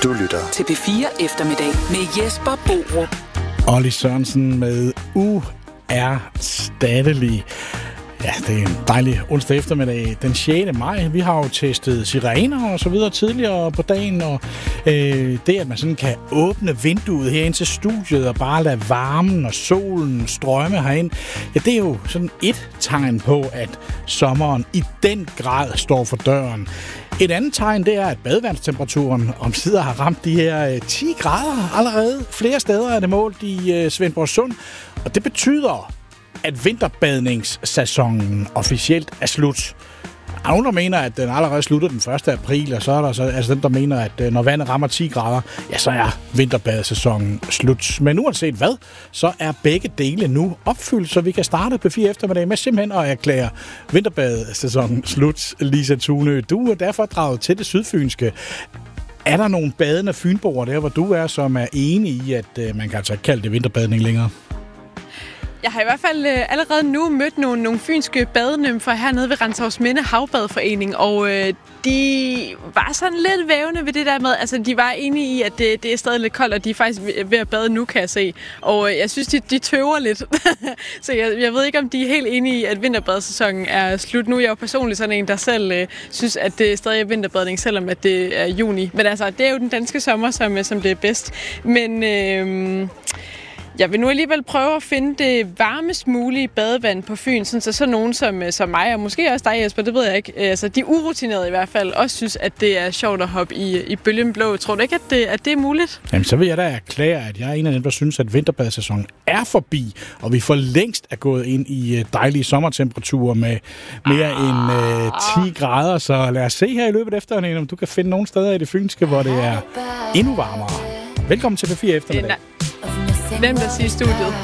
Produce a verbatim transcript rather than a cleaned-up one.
Du lytter til P fire Eftermiddag med Jesper Borup. Olli Sørensen med uerstattelig. Ja, det er en dejlig onsdag eftermiddag, den sjette maj. Vi har jo testet sirener og så videre tidligere på dagen, og øh, det, at man sådan kan åbne vinduet herind til studiet og bare lade varmen og solen strømme herind, ja, det er jo sådan et tegn på, at sommeren i den grad står for døren. Et andet tegn, det er, at badevandstemperaturen omsider har ramt de her øh, ti grader allerede. Flere steder er det målt i øh, Svendborgsund, og det betyder, at vinterbadningssæsonen officielt er slut. Der er nogen, der mener, at den allerede slutter den første april, og så er der så, altså dem, der mener, at når vandet rammer ti grader, ja, så er vinterbadesæsonen slut. Men uanset hvad, så er begge dele nu opfyldt, så vi kan starte på fire eftermiddag med simpelthen at erklære vinterbadesæsonen slut. Lisa Thune, du er derfor draget til det sydfynske. Er der nogle badende fynboer der, hvor du er, som er enige i, at øh, man kan altså ikke kalde det vinterbadning længere? Jeg har i hvert fald øh, allerede nu mødt nogle, nogle fynske badenymfer hernede ved Rantzausminde Havbadforening, og øh, de var sådan lidt vævende ved det der med, altså de var enige i, at det, det er stadig lidt koldt, og de er faktisk ved at bade nu, kan jeg se. Og øh, jeg synes, de, de tøver lidt. Så jeg, jeg ved ikke, om de er helt enige i, at vinterbadesæsonen er slut nu. Jeg er jo personligt sådan en, der selv øh, synes, at det stadig er vinterbadning, selvom at det er juni. Men altså, det er jo den danske sommer, som, som det er bedst. Men Øh, jeg vil nu alligevel prøve at finde det varmest mulige badevand på Fyn, så så nogen som, som mig, og måske også dig, Jesper, det ved jeg ikke. Altså, de urutinerede i hvert fald også synes, at det er sjovt at hoppe i, i bølgen blå. Tror du ikke, at det, at det er muligt? Jamen, så vil jeg da erklære, at jeg er en af dem, der synes, at vinterbadesæsonen er forbi, og vi for længst er gået ind i dejlige sommertemperaturer med mere ah. end uh, ti grader. Så lad os se her i løbet af eftermiddagen, om du kan finde nogle steder i det fynske, hvor det er endnu varmere. Velkommen til P fire Eftermiddag. Nemt at sige i studiet.